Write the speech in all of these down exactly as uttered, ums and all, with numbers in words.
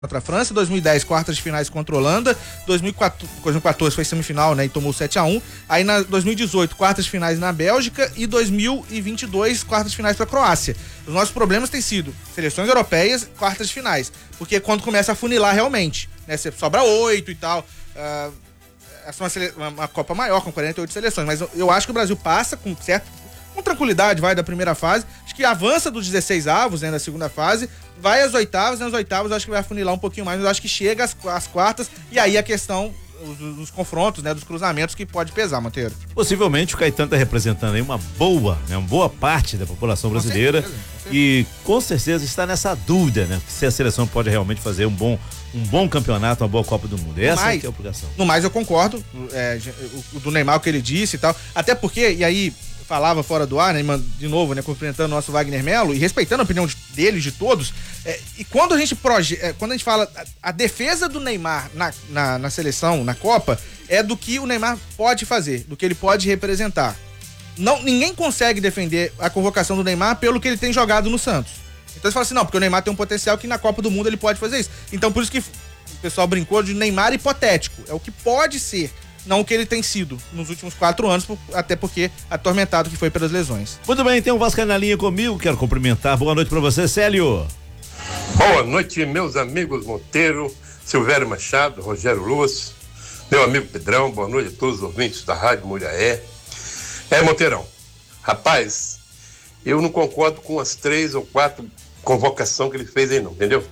contra a França, dois mil e dez quartas de finais contra a Holanda, dois mil e quatorze foi semifinal, né, e tomou sete a um, aí na dois mil e dezoito quartas de finais na Bélgica e dois mil e vinte e dois quartas de finais para a Croácia. Os nossos problemas têm sido seleções europeias, quartas de finais, porque quando começa a funilar realmente, né, você sobra oito e tal, uh, essa é uma, sele... uma Copa maior com quarenta e oito seleções, mas eu, eu acho que o Brasil passa com certo com tranquilidade, vai da primeira fase, acho que avança dos dezesseis avos, né, da segunda fase, vai às oitavas, nas oitavas acho que vai afunilar um pouquinho mais, mas acho que chega às, às quartas, e aí a questão dos, dos confrontos, né, dos cruzamentos que pode pesar, Monteiro. Possivelmente o Caetano está representando aí uma boa, né, uma boa parte da população brasileira, com certeza, com certeza. E com certeza está nessa dúvida, né, se a seleção pode realmente fazer um bom um bom campeonato, uma boa Copa do Mundo. Essa mais, é a obrigação. No mais eu concordo, é, o, o do Neymar, o que ele disse e tal, até porque, e aí falava fora do ar, né, de novo, né, cumprimentando o nosso Wagner Melo e respeitando a opinião de, dele, de todos, é, e quando a gente proje, é, quando a gente fala a, a defesa do Neymar na, na, na seleção, na Copa, é do que o Neymar pode fazer, do que ele pode representar. Não, ninguém consegue defender a convocação do Neymar pelo que ele tem jogado no Santos. Então você fala assim, não, porque o Neymar tem um potencial que na Copa do Mundo ele pode fazer isso. Então por isso que o pessoal brincou de Neymar hipotético, é o que pode ser, não o que ele tem sido nos últimos quatro anos, até porque atormentado que foi pelas lesões. Muito bem, tem um Vasco na linha comigo, quero cumprimentar. Boa noite pra você, Célio. Boa noite, meus amigos Monteiro, Silvério Machado, Rogério Luz, meu amigo Pedrão, boa noite a todos os ouvintes da Rádio Muriaé. É, Monteirão, rapaz, eu não concordo com as três ou quatro convocações que ele fez aí não, entendeu?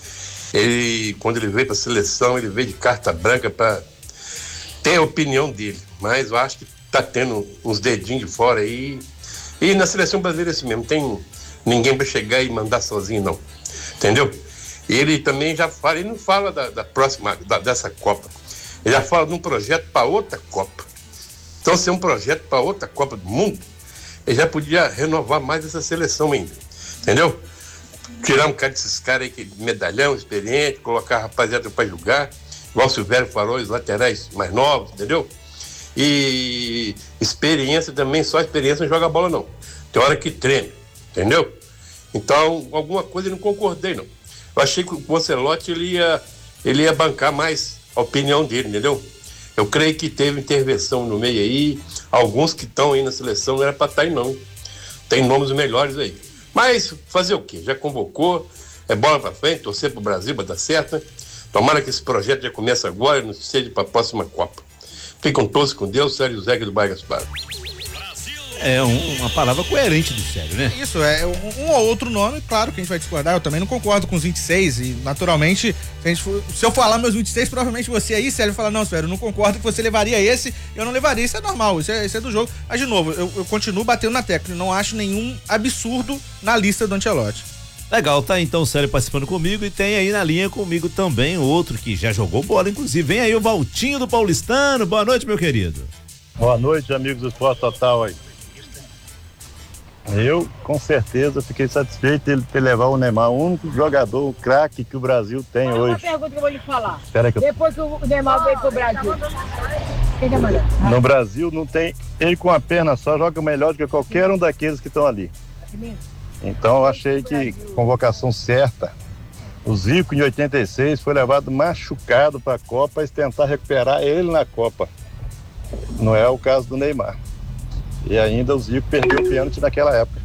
Ele, quando ele veio pra seleção, ele veio de carta branca pra tem a opinião dele, mas eu acho que tá tendo uns dedinhos de fora aí. E na seleção brasileira é assim mesmo, tem ninguém para chegar e mandar sozinho, não. Entendeu? Ele também já fala, ele não fala da, da próxima, da, dessa Copa. Ele já fala de um projeto para outra Copa. Então, se é um projeto para outra Copa do Mundo, ele já podia renovar mais essa seleção ainda. Entendeu? Tirar um cara desses caras aí, que medalhão, experiente, colocar a rapaziada para jogar. Igual o Silvério falou, os laterais mais novos, entendeu? E experiência também, só experiência não joga bola não. Tem hora que treina, entendeu? Então, alguma coisa eu não concordei não. Eu achei que o Ancelotti ele ia, ele ia bancar mais a opinião dele, entendeu? Eu creio que teve intervenção no meio aí, alguns que estão aí na seleção não era pra estar aí não. Tem nomes melhores aí. Mas fazer o quê? Já convocou, é bola pra frente, torcer pro Brasil, vai dar certo, né? Tomara que esse projeto já comece agora e não seja para a próxima Copa. Ficam todos com Deus, Sérgio Zeg do Bairro Gaspar. É um, uma palavra coerente do Sérgio, né? Isso, é um, um ou outro nome, claro que a gente vai discordar, eu também não concordo com os vinte e seis e naturalmente, se, a gente for, se eu falar meus vinte e seis, provavelmente você aí, Sérgio, fala, não, Sérgio, eu não concordo que você levaria esse, eu não levaria, isso é normal, isso é, isso é do jogo. Mas de novo, eu, eu continuo batendo na tecla, não acho nenhum absurdo na lista do Ancelotti. Legal, tá então o Célio participando comigo e tem aí na linha comigo também outro que já jogou bola, inclusive. Vem aí o Valtinho do Paulistano. Boa noite, meu querido. Boa noite, amigos do Esporte Total aí. Eu, com certeza, fiquei satisfeito dele ter levado o Neymar, o único jogador, o craque que o Brasil tem Olha hoje. uma pergunta que eu vou lhe falar. Espera que eu... Depois que o Neymar veio pro Brasil, quem é melhor? No Brasil não tem, ele com a perna só joga melhor do que qualquer um daqueles que estão ali. Então eu achei que convocação certa. O Zico em oitenta e seis foi levado machucado para a Copa e tentar recuperar ele na Copa. Não é o caso do Neymar. E ainda o Zico perdeu o pênalti naquela época.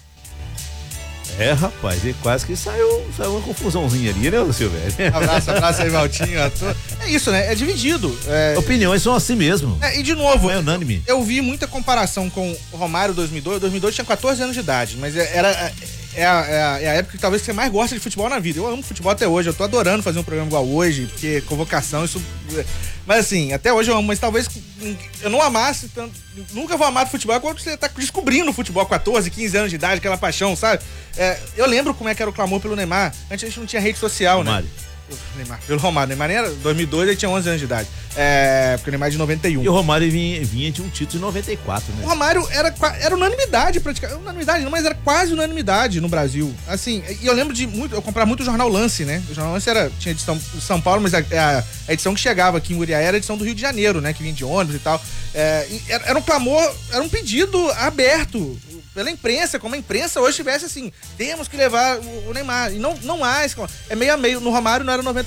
É, rapaz, e quase que saiu, saiu uma confusãozinha ali, né, Silvério? Abraço, abraço aí, Valtinho. É isso, né? É dividido. É... Opiniões são assim mesmo. É, e de novo, é unânime. Eu vi muita comparação com o Romário dois mil e dois. O dois mil e dois tinha quatorze anos de idade, mas era... É a, é, a, é a época que talvez você mais gosta de futebol na vida. Eu amo futebol até hoje, eu tô adorando fazer um programa igual hoje, porque convocação, isso... Mas assim, até hoje eu amo, mas talvez eu não amasse tanto, nunca vou amar futebol quando você tá descobrindo o futebol, quatorze, quinze anos de idade, aquela paixão, sabe? É, eu lembro como é que era o clamor pelo Neymar, antes a gente não tinha rede social, Romário. Né? Neymar, pelo Romário, Neymar nem era dois mil e dois, ele tinha onze anos de idade, é, porque o Neymar é de noventa e um. E o Romário vinha, vinha de um título de noventa e quatro, né? O Romário era, era unanimidade, praticamente, unanimidade não, mas era quase unanimidade no Brasil, assim, e eu lembro de muito, eu comprava muito o Jornal Lance, né, o Jornal Lance era, tinha edição de São Paulo, mas a, a, a edição que chegava aqui em Muriaé era a edição do Rio de Janeiro, né, que vinha de ônibus e tal, é, e era, era um clamor, era um pedido aberto pela imprensa, como a imprensa hoje tivesse assim, temos que levar o, o Neymar. E não, não há, é meio a meio. No Romário não era noventa